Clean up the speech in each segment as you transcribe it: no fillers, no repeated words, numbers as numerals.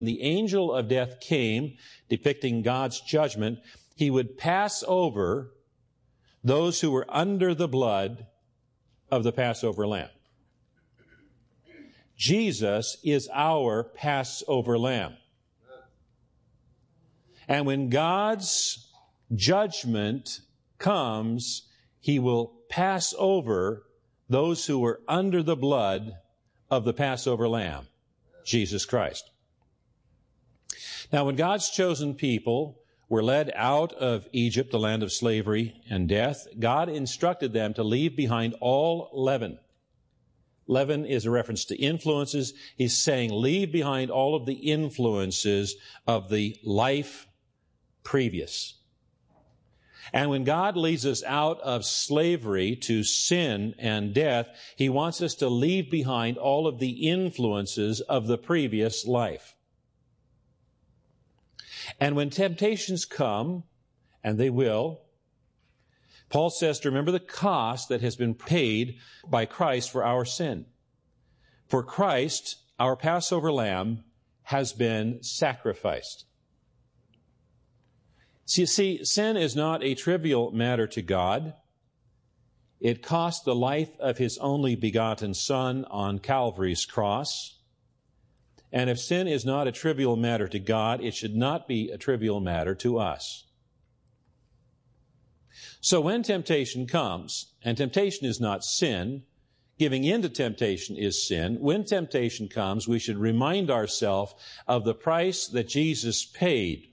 the angel of death came, depicting God's judgment, he would pass over those who were under the blood of the Passover lamb. Jesus is our Passover lamb. And when God's judgment comes, he will pass over those who were under the blood of the Passover lamb, Jesus Christ. Now, when God's chosen people were led out of Egypt, the land of slavery and death, God instructed them to leave behind all leaven. Leaven is a reference to influences. He's saying, leave behind all of the influences of the life previous. And when God leads us out of slavery to sin and death, he wants us to leave behind all of the influences of the previous life. And when temptations come, and they will, Paul says to remember the cost that has been paid by Christ for our sin. For Christ, our Passover lamb, has been sacrificed. So you see, sin is not a trivial matter to God. It cost the life of his only begotten Son on Calvary's cross. And if sin is not a trivial matter to God, it should not be a trivial matter to us. So when temptation comes, and temptation is not sin, giving in to temptation is sin. When temptation comes, we should remind ourselves of the price that Jesus paid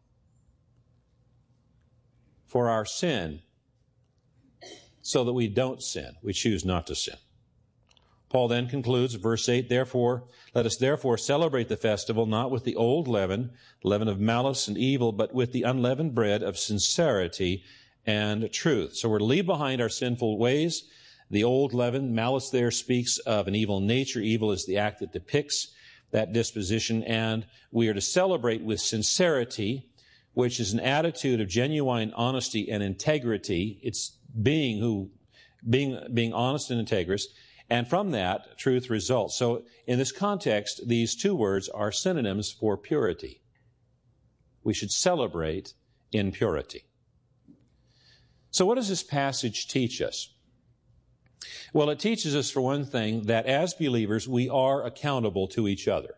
for our sin so that we don't sin. We choose not to sin. Paul then concludes, verse 8, let us therefore celebrate the festival, not with the old leaven, leaven of malice and evil, but with the unleavened bread of sincerity and truth. So we're to leave behind our sinful ways. The old leaven, malice there speaks of an evil nature. Evil is the act that depicts that disposition. And we are to celebrate with sincerity, which is an attitude of genuine honesty and integrity. It's being honest and integrous. And from that, truth results. So in this context, these two words are synonyms for purity. We should celebrate in purity. So what does this passage teach us? Well, it teaches us, for one thing, that as believers, we are accountable to each other.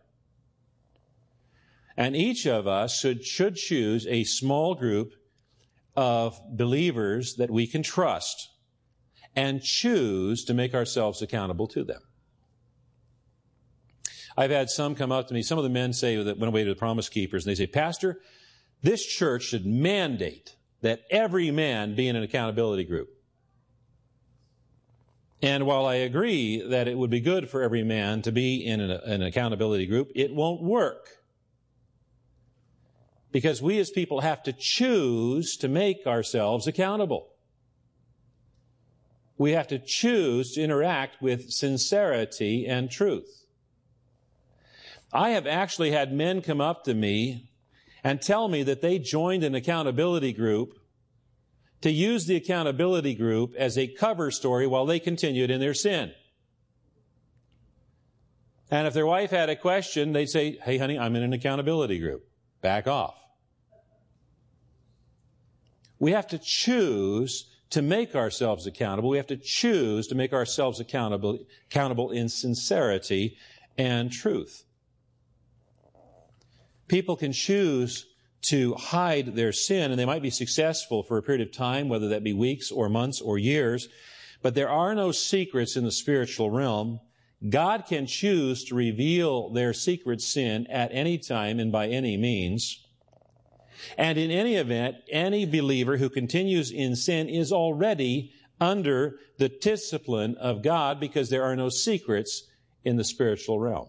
And each of us should choose a small group of believers that we can trust and choose to make ourselves accountable to them. I've had some come up to me. Some of the men say that went away to the Promise Keepers, and they say, Pastor, this church should mandate that every man be in an accountability group. And while I agree that it would be good for every man to be in an accountability group, it won't work. Because we as people have to choose to make ourselves accountable. We have to choose to interact with sincerity and truth. I have actually had men come up to me and tell me that they joined an accountability group to use the accountability group as a cover story while they continued in their sin. And if their wife had a question, they'd say, hey, honey, I'm in an accountability group. Back off. We have to choose to make ourselves accountable. We have to choose to make ourselves accountable in sincerity and truth. People can choose to hide their sin, and they might be successful for a period of time, whether that be weeks or months or years, but there are no secrets in the spiritual realm. God can choose to reveal their secret sin at any time and by any means. And in any event, any believer who continues in sin is already under the discipline of God because there are no secrets in the spiritual realm.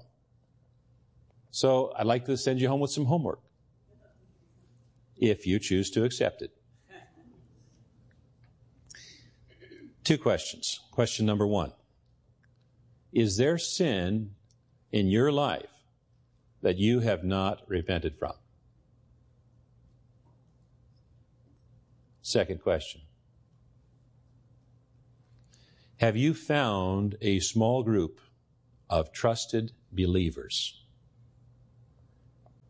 So I'd like to send you home with some homework, if you choose to accept it. 2 questions. Question number 1. Is there sin in your life that you have not repented from? Second question. Have you found a small group of trusted believers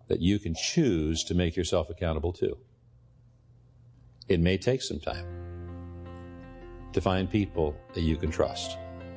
that you can choose to make yourself accountable to. It may take some time to find people that you can trust,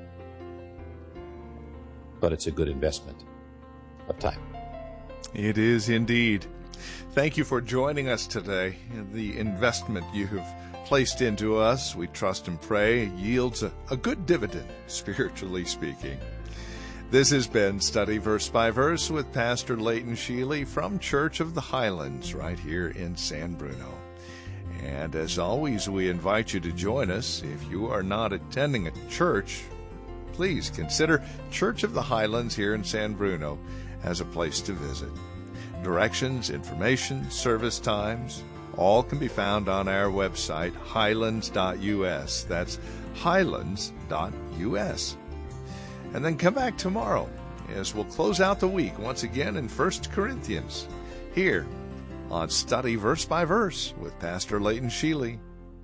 but it's a good investment of time. It is indeed. Thank you for joining us today. The investment you have placed into us, we trust and pray, yields a good dividend, spiritually speaking. This has been Study Verse by Verse with Pastor Leighton Sheely from Church of the Highlands right here in San Bruno. And as always, we invite you to join us. If you are not attending a church, please consider Church of the Highlands here in San Bruno as a place to visit. Directions, information, service times, all can be found on our website, highlands.us. That's highlands.us. And then come back tomorrow as we'll close out the week once again in 1 Corinthians here on Study Verse by Verse with Pastor Leighton Sheely.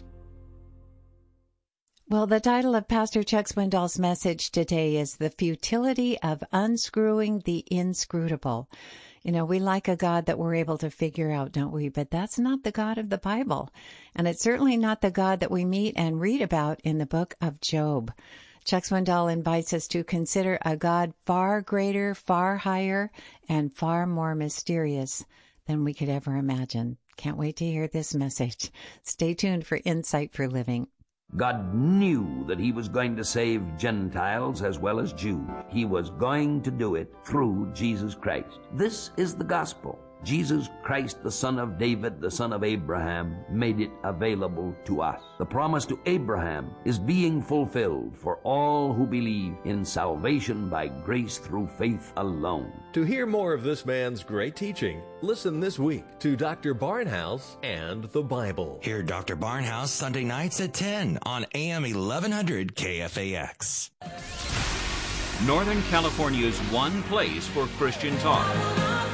Well, the title of Pastor Chuck Swindoll's message today is The Futility of Unscrewing the Inscrutable. You know, we like a God that we're able to figure out, don't we? But that's not the God of the Bible. And it's certainly not the God that we meet and read about in the book of Job. Chuck Swindoll invites us to consider a God far greater, far higher, and far more mysterious than we could ever imagine. Can't wait to hear this message. Stay tuned for Insight for Living. God knew that he was going to save Gentiles as well as Jews. He was going to do it through Jesus Christ. This is the gospel. Jesus Christ, the son of David, the son of Abraham, made it available to us. The promise to Abraham is being fulfilled for all who believe in salvation by grace through faith alone. To hear more of this man's great teaching, listen this week to Dr. Barnhouse and the Bible. Hear Dr. Barnhouse Sunday nights at 10 on AM 1100 KFAX. Northern California's one place for Christian talk.